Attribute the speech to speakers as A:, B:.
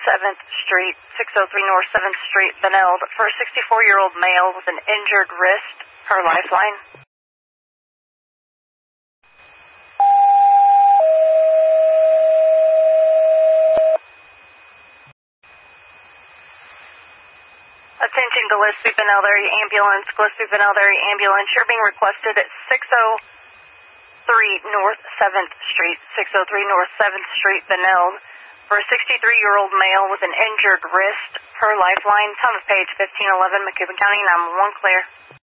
A: 7th Street, 603 North 7th Street, Benilde, for a 64-year-old male with an injured wrist, per lifeline. Attention Gillespie Benilde area ambulance, Gillespie Benilde area ambulance. You're being requested at 603 North 7th Street, 603 North 7th Street, Benilde, for a 63-year-old male with an injured wrist, per lifeline. Time of page 1511, Macoupin County, 911 clear.